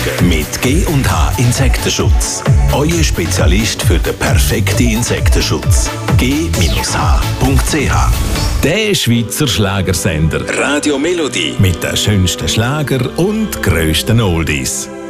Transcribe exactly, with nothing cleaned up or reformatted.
Mit G und H Insektenschutz. Euer Spezialist für den perfekten Insektenschutz. G H Punkt C H. Der Schweizer Schlagersender Radio Melodie. mit den schönsten Schlager und grössten Oldies.